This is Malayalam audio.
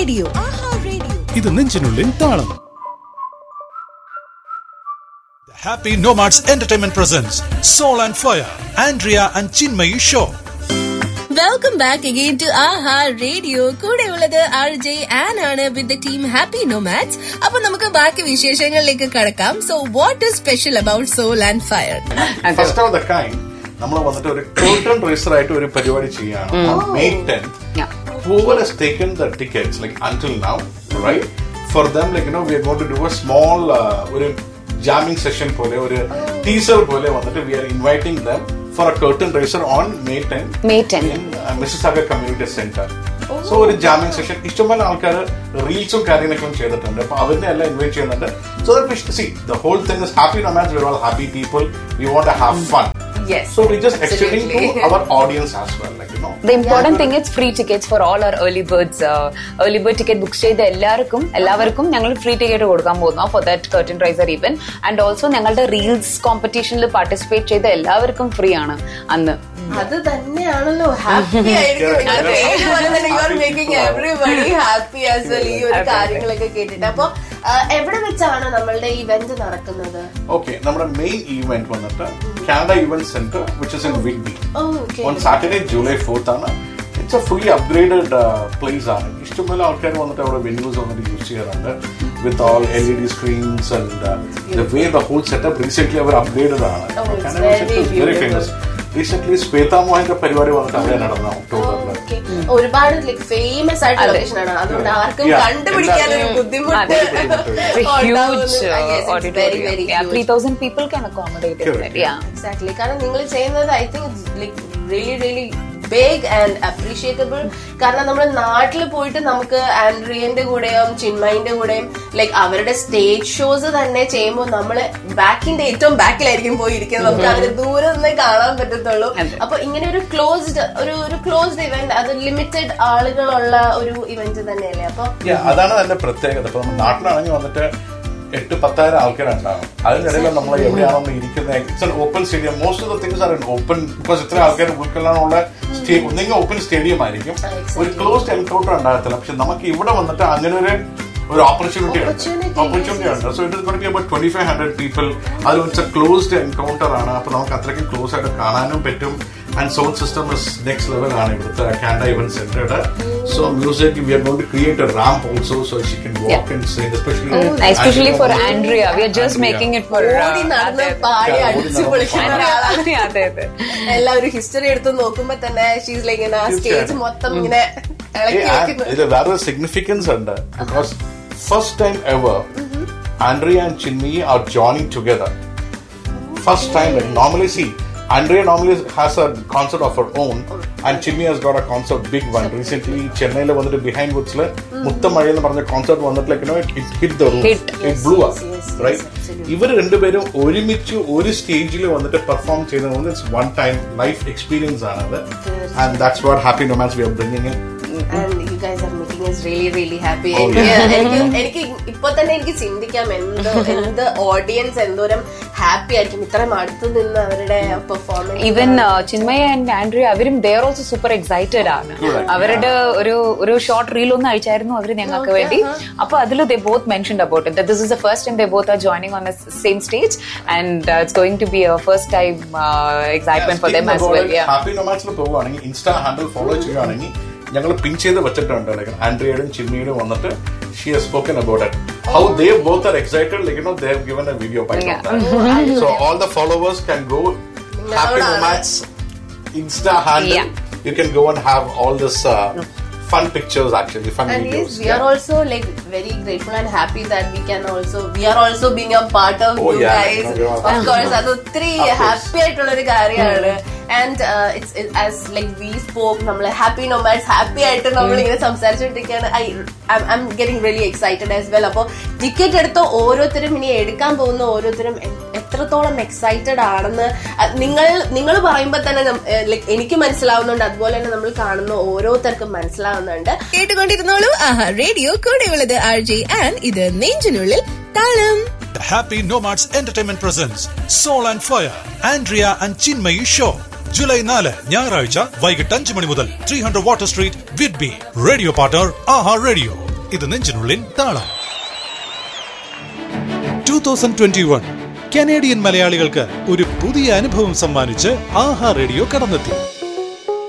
റേഡിയോ. ഇത് നെഞ്ചിനുള്ളിൽ താളം. Happy Nomads Entertainment presents Soul and Fire, Andrea and Chinmayi Show. Welcome back again to Aaha radio. കൂടെ ഉള്ളത് RJ Ann ആണ് with the team happy nomads. അപ്പൊ നമുക്ക് ബാക്കി വിശേഷങ്ങളിലേക്ക് കടക്കാം. So what is special about soul and fire? First of the kind നമ്മൾ വന്നിട്ട് ഒരു curtain raiser ആയിട്ട് ഒരു പരിപാടി ചെയ്യാണ് May 10th. Whoever has taken the tickets like until now, right? For them, like we are going to do a small ഒരു jamming session പോലെ ഒരു teaser പോലെ വന്നിട്ട് we are inviting them for a curtain raiser on May 10 in Mississauga Community Center. So ഒരു jamming session ഇഷ്ടംപോലെ ആൾക്കാർ റീൽസും കാര്യങ്ങളൊക്കെ ചെയ്തിട്ടുണ്ട്. അപ്പൊ അവരെ എല്ലാം ഇൻവൈറ്റ് ചെയ്യുന്നുണ്ട്. So that we see the whole thing is happy nomads. We are all happy people. We want to have fun. Yes. So we just extending to our audience as well, like The important thing is free tickets for all our early birds. Early bird ticket book ചെയ്ത എല്ലാവർക്കും ഞങ്ങൾ ഫ്രീ ടിക്കറ്റ് കൊടുക്കാൻ പോകുന്നു for that curtain raiser event. And also ഞങ്ങളുടെ റീൽസ് കോമ്പറ്റീഷനിൽ പാർട്ടിസിപ്പേറ്റ് ചെയ്ത എല്ലാവർക്കും ഫ്രീ ആണ് അന്ന്. അത് തന്നെയാണല്ലോ ഹാപ്പി ആയിരിക്കും. എവറിബഡി ഹാപ്പി ആസ് വെൽ ഈ ഒരു കാര്യങ്ങളൊക്കെ കേട്ടിട്ട്. അപ്പൊ എവിടെ വെച്ചാണ് നമ്മളുടെ ഇവന്റ് നടക്കുന്നത്? ഓക്കെ, നമ്മുടെ മെയിൻ ഇവന്റ് വന്നിട്ട് Canada event centre which is in Whitby. On Saturday July 4th ആണ്. It's a fully upgraded place ആണ്. ഇഷ്ടംപോലെ ആൾക്കാർ വന്നിട്ട് അവിടെ വെന്യൂസ് വന്നിട്ട് യൂസ് ചെയ്യാറുണ്ട് with all LED screens and the way the whole setup recently our upgraded ആണ്. Very famous. റീസെന്റ് ശ്വേതാ മോഹന്റെ പരിപാടി വന്നിട്ട് അവിടെ നടന്ന ഒക്ടോബറിൽ. ഒരുപാട് ഫേമസ് ആയിട്ടുള്ള ലൊക്കേഷൻ ആണ്. അതുകൊണ്ട് ആർക്കും കണ്ടുപിടിക്കാൻ ഒരു ബുദ്ധിമുട്ട്. 3,000 people can accommodate it. Yeah, exactly. കാരണം നിങ്ങൾ ചെയ്യുന്നത് I think really big and appreciable. കാരണം നമ്മുടെ നാട്ടിൽ പോയിട്ട് നമുക്ക് ആൻഡ്രിയന്റെ കൂടെയും ചിന്മയിന്റെ കൂടെയും ലൈക്ക് അവരുടെ സ്റ്റേജ് ഷോസ് തന്നെ ചെയ്യുമ്പോൾ നമ്മള് ബാക്കിന്റെ ഏറ്റവും ബാക്കിലായിരിക്കും പോയിരിക്കുന്നത്. നമുക്ക് അവര് ദൂരെ നിന്ന് കാണാൻ പറ്റത്തുള്ളൂ. അപ്പൊ ഇങ്ങനെ ഒരു ക്ലോസ്ഡ് ഇവന്റ്, അത് ലിമിറ്റഡ് ആളുകളുള്ള ഒരു ഇവന്റ് തന്നെയല്ലേ? അപ്പൊ അതാണ് അതിന്റെ പ്രത്യേകത. ഇപ്പൊ നമ്മുടെ നാട്ടിലാണെങ്കിൽ വന്നിട്ട് 8,000-10,000 ആൾക്കാരുണ്ടാവും. അതിനിടയിൽ നമ്മൾ എവിടെയാണോ ഇരിക്കുന്നത്, it's an open stadium. Most of the things are open because ഇത്ര ആൾക്കാർ ഉൾക്കൊള്ളാനുള്ള ഒന്നെങ്കിൽ ഓപ്പൺ സ്റ്റേഡിയം ആയിരിക്കും, ഒരു ക്ലോസ്ഡ് എൻകൗണ്ടർ ഉണ്ടാകത്തില്ല. പക്ഷെ നമുക്ക് ഇവിടെ വന്നിട്ട് അങ്ങനെ ഒരു ഓപ്പർച്യൂണിറ്റി ഉണ്ട്. So it is going to B about 2,500 people. അതിൽ ഇറ്റ്സ് എ ക്ലോസ്ഡ് എൻകൗണ്ടർ ആണ്. അപ്പൊ നമുക്ക് അത്രയ്ക്കും ക്ലോസ് ആയിട്ട് കാണാനും പറ്റും. And sound system is next level ആണ് ഇവിടുത്തെ Canada Event Center. So music, we are going to create a ramp also so she can walk and sing, especially for Andrea. We are just making it for എല്ലാവരും ഹിസ്റ്ററി എടുത്ത് നോക്കുമ്പോ തന്നെ ഷീസ് ലൈക്ക് ഇങ്ങനെ സ്റ്റേജ് മൊത്തം ഇങ്ങനെ ഇത് വേറെ സിഗ്നിഫിക്കൻസ് ഉണ്ട്. Because first time ever Andrea and Chinmayi are joining together. First time. Normally see Andrea normally has a concert of her own and Chinmayi has got a concert, big one. Recently Chennai le vandu behind woods le Muttamazhi ennu parna concert vandu like it hit the roof. It blew up, right? Ivar rendu perum orimichu oru stage il vandu perform cheyidhu. It's one time life experience aanadu and that's what Happy Nomads we are bringing in. And you guys are making us really happy. എനിക്ക് ഇപ്പൊ തന്നെ എനിക്ക് ചിന്തിക്കാം എന്ത് ഓഡിയൻസ് എന്തോരം ഹാപ്പി ആയിരിക്കും ഇത്രയും അടുത്ത് നിന്ന് അവരുടെ performance. Even Chinmaya and Andrea അവരും they are also super excited ആണ്. അവരുടെ ഒരു ഷോർട്ട് റീൽ ഒന്ന് അയച്ചായിരുന്നു അവര് ഞങ്ങൾക്ക് വേണ്ടി. അപ്പൊ അതിൽ ദേ both mentioned about it. This is the first time they both are joining on the same stage and it's going to B A first time excitement for them as well. Happy നൊമാഡ്സിൽ പോവുകയാണെങ്കിൽ ഇൻസ്റ്റാ ഹാൻഡിൽ ഫോളോ ചെയ്യുകയാണെങ്കിൽ ഞങ്ങൾ പിൻ ചെയ്ത് വെച്ചിട്ടുണ്ട്. ലൈക്ക് ആൻഡ്രിയയും ചിന്മയിലും വന്നിട്ട് she has spoken about it, how they both are excited, like they have given a video by that. So all the followers can go Happy Nomads Insta handle. You can go and have all this fun pictures, actually fun and videos. Yes, we are also like very grateful and happy that we are also being a part of you guys. Of course adu three happy aayittulla oru karyana. And it's as like we spoke, nammal Happy Nomads happy aayittu nammal ingane samsarichittikkana. I'm getting really excited as well. Appo ticket edutho ഓരോരുത്തരും ഇനി എടുക്കാൻ പോകുന്ന ഓരോരുത്തരും എത്രത്തോളം എക്സൈറ്റഡ് ആണെന്ന് നിങ്ങൾ പറയുമ്പോൾ തന്നെ ലൈക്ക് എനിക്ക് മനസ്സിലാവുന്നുണ്ട്. അതുപോലെ തന്നെ നമ്മൾ കാണുന്ന ഓരോരുത്തർക്കും മനസ്സിലാവുന്നുണ്ട്. കേട്ടുകൊണ്ടിരുന്നോളൂ ആഹാ റേഡിയോ. കൂടെയുള്ളത് RJ Ann. ഇത് നെഞ്ചിനുള്ളിൽ താളം. The Happy Nomads Entertainment presents Soul and Fire, Andrea and Chinmayi Show. July 4 ഞായറാഴ്ച വൈകിട്ട് 5 മണി മുതൽ 300 Water Street, Whitby. Radio partner ആഹാ റേഡിയോ. ഇത് നെഞ്ചിനുള്ളിൽ താളം. 2021 കനേഡിയൻ മലയാളികൾക്ക് ഒരു പുതിയ അനുഭവം സമ്മാനിച്ച് ആഹാ റേഡിയോ കടന്നെത്തി.